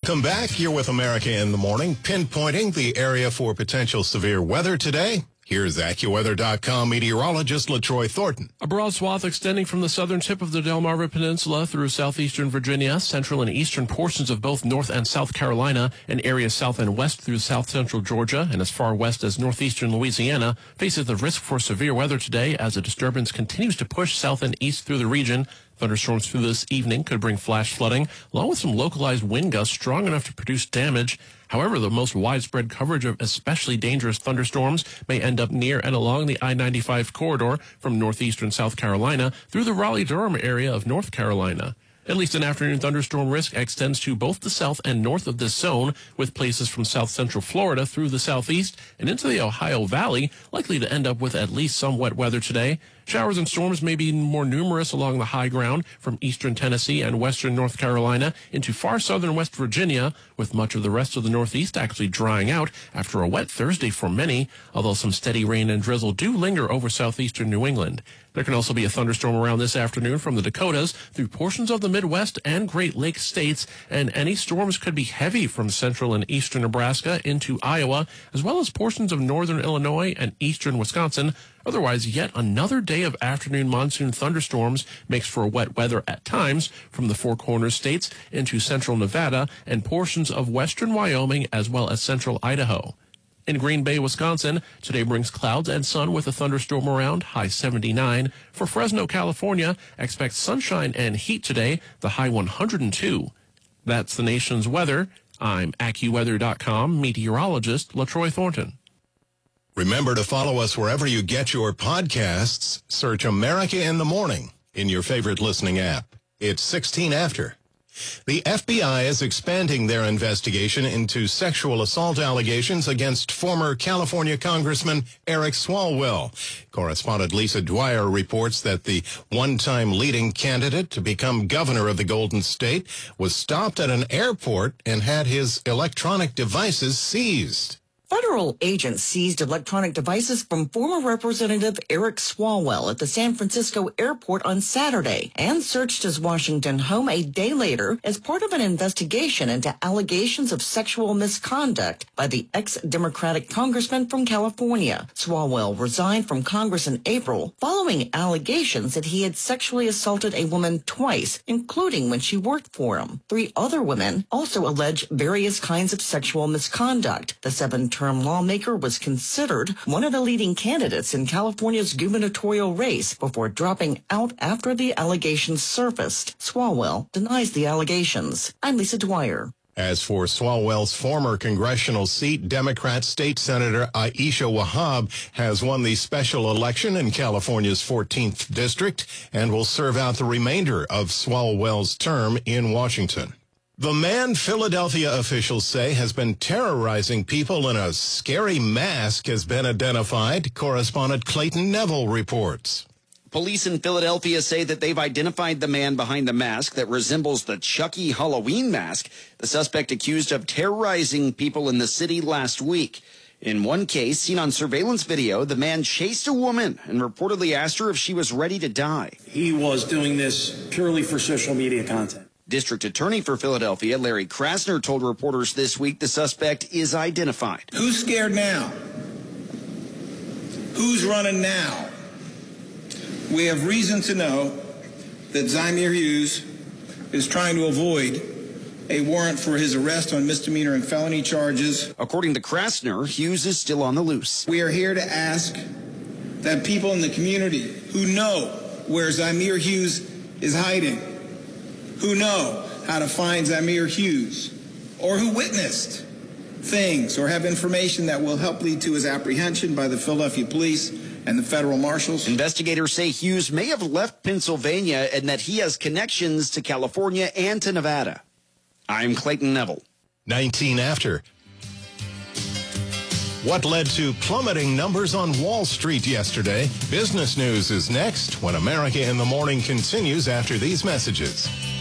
Welcome back. You're with America in the Morning, pinpointing the area for potential severe weather today. Here's AccuWeather.com meteorologist LaTroy Thornton. A broad swath extending from the southern tip of the Delmarva Peninsula through southeastern Virginia, central and eastern portions of both North and South Carolina, and areas south and west through south-central Georgia and as far west as northeastern Louisiana faces the risk for severe weather today as a disturbance continues to push south and east through the region. Thunderstorms through this evening could bring flash flooding, along with some localized wind gusts strong enough to produce damage. However, the most widespread coverage of especially dangerous thunderstorms may end up near and along the I-95 corridor from northeastern South Carolina through the Raleigh-Durham area of North Carolina. At least an afternoon thunderstorm risk extends to both the south and north of this zone, with places from south-central Florida through the southeast and into the Ohio Valley likely to end up with at least some wet weather today. Showers and storms may be more numerous along the high ground from eastern Tennessee and western North Carolina into far southern West Virginia, with much of the rest of the Northeast actually drying out after a wet Thursday for many, although some steady rain and drizzle do linger over southeastern New England. There can also be a thunderstorm around this afternoon from the Dakotas through portions of the Midwest and Great Lakes states, and any storms could be heavy from central and eastern Nebraska into Iowa, as well as portions of northern Illinois and eastern Wisconsin. Otherwise, yet another day of afternoon monsoon thunderstorms makes for wet weather at times from the Four Corners states into central Nevada and portions of western Wyoming as well as central Idaho. In Green Bay, Wisconsin, today brings clouds and sun with a thunderstorm around, high 79. For Fresno, California, expect sunshine and heat today, the high 102. That's the nation's weather. I'm AccuWeather.com meteorologist LaTroy Thornton. Remember to follow us wherever you get your podcasts. Search America in the Morning in your favorite listening app. It's 16 after. The FBI is expanding their investigation into sexual assault allegations against former California Congressman Eric Swalwell. Correspondent Lisa Dwyer reports that the one-time leading candidate to become governor of the Golden State was stopped at an airport and had his electronic devices seized. Federal agents seized electronic devices from former Representative Eric Swalwell at the San Francisco airport on Saturday and searched his Washington home a day later as part of an investigation into allegations of sexual misconduct by the ex-Democratic congressman from California. Swalwell resigned from Congress in April following allegations that he had sexually assaulted a woman twice, including when she worked for him. 3 other women also allege various kinds of sexual misconduct. The 7-term lawmaker was considered one of the leading candidates in California's gubernatorial race before dropping out after the allegations surfaced. Swalwell denies the allegations. I'm Lisa Dwyer. As for Swalwell's former congressional seat, Democrat State Senator Aisha Wahab has won the special election in California's 14th district and will serve out the remainder of Swalwell's term in Washington. The man Philadelphia officials say has been terrorizing people in a scary mask has been identified. Correspondent Clayton Neville reports. Police in Philadelphia say that they've identified the man behind the mask that resembles the Chucky Halloween mask, the suspect accused of terrorizing people in the city last week. In one case, seen on surveillance video, the man chased a woman and reportedly asked her if she was ready to die. He was doing this purely for social media content. District Attorney for Philadelphia, Larry Krasner, told reporters this week the suspect is identified. Who's scared now? Who's running now? We have reason to know that Zymir Hughes is trying to avoid a warrant for his arrest on misdemeanor and felony charges. According to Krasner, Hughes is still on the loose. We are here to ask that people in the community who know where Zymir Hughes is hiding, who know how to find Zymir Hughes, or who witnessed things or have information that will help lead to his apprehension by the Philadelphia police and the federal marshals. Investigators say Hughes may have left Pennsylvania and that he has connections to California and to Nevada. I'm Clayton Neville. 19 after. What led to plummeting numbers on Wall Street yesterday? Business News is next when America in the Morning continues after these messages.